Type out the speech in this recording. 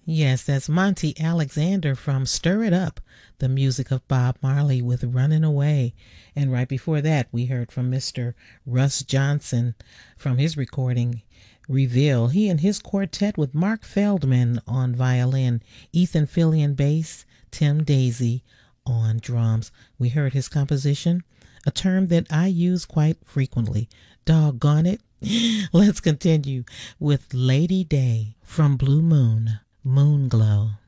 Yes, that's Monty Alexander from Stir It Up, the music of Bob Marley with Running Away. And right before that, we heard from Mr. Russ Johnson from his recording Reveal. He and his quartet with Mark Feldman on violin, Ethan Fillion bass, Tim Daisy on drums. We heard his composition, a term that I use quite frequently, doggone it. Let's continue with Lady Day from Blue Moon, Moon Glow.